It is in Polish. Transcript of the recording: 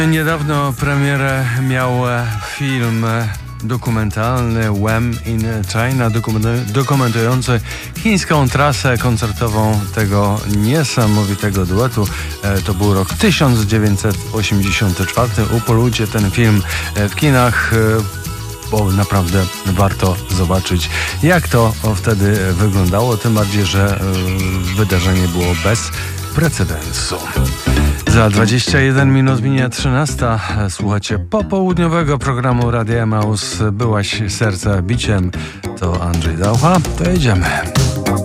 Niedawno premierę miał film dokumentalny Wham in China, dokumentujący chińską trasę koncertową tego niesamowitego duetu. To był rok 1984. Upolujcie ten film w kinach, bo naprawdę warto zobaczyć, jak to wtedy wyglądało, tym bardziej, że wydarzenie było bez precedensu. Za 21 minut minie 13. Słuchacie popołudniowego programu Radia Emaus. Byłaś serca biciem. To Andrzej Daucha. To jedziemy.